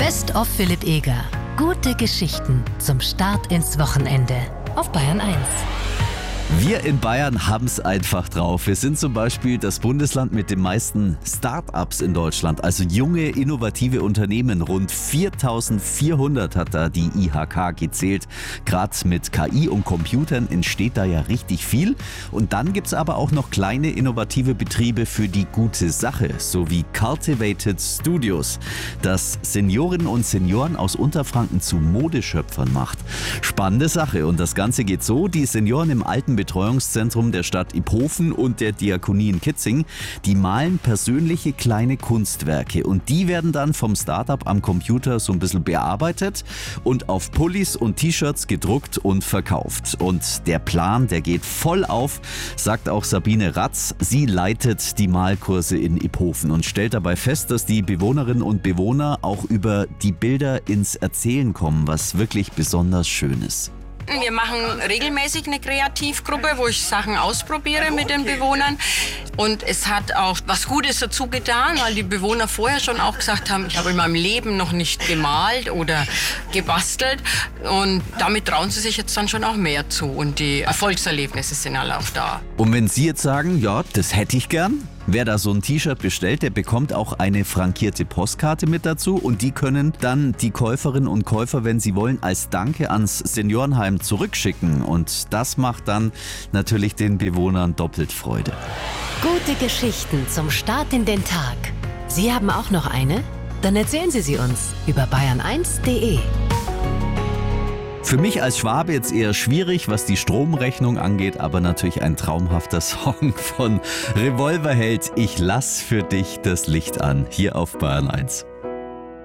Best of Philipp Eger. Gute Geschichten zum Start ins Wochenende auf Bayern 1. Wir in Bayern haben es einfach drauf. Wir sind zum Beispiel das Bundesland mit den meisten Start-ups in Deutschland, also junge, innovative Unternehmen. Rund 4.400 hat da die IHK gezählt. Gerade mit KI und Computern entsteht da ja richtig viel. Und dann gibt es aber auch noch kleine, innovative Betriebe für die gute Sache, so wie Cultivated Studios, das Seniorinnen und Senioren aus Unterfranken zu Modeschöpfern macht. Spannende Sache. Und das Ganze geht so: Die Senioren im alten Betreuungszentrum der Stadt Iphofen und der Diakonie in Kitzing, die malen persönliche kleine Kunstwerke und die werden dann vom Startup am Computer so ein bisschen bearbeitet und auf Pullis und T-Shirts gedruckt und verkauft. Und der Plan, der geht voll auf, sagt auch Sabine Ratz. Sie leitet die Malkurse in Iphofen und stellt dabei fest, dass die Bewohnerinnen und Bewohner auch über die Bilder ins Erzählen kommen, was wirklich besonders schön ist. Wir machen regelmäßig eine Kreativgruppe, wo ich Sachen ausprobiere mit den Bewohnern. Und es hat auch was Gutes dazu getan, weil die Bewohner vorher schon auch gesagt haben, ich habe in meinem Leben noch nicht gemalt oder gebastelt. Und damit trauen sie sich jetzt dann schon auch mehr zu. Und die Erfolgserlebnisse sind alle auch da. Und wenn Sie jetzt sagen, ja, das hätte ich gern, wer da so ein T-Shirt bestellt, der bekommt auch eine frankierte Postkarte mit dazu und die können dann die Käuferinnen und Käufer, wenn sie wollen, als Danke ans Seniorenheim zurückschicken. Und das macht dann natürlich den Bewohnern doppelt Freude. Gute Geschichten zum Start in den Tag. Sie haben auch noch eine? Dann erzählen Sie uns über bayern1.de. Für mich als Schwabe jetzt eher schwierig, was die Stromrechnung angeht, aber natürlich ein traumhafter Song von Revolverheld. Ich lass für dich das Licht an, hier auf Bayern 1.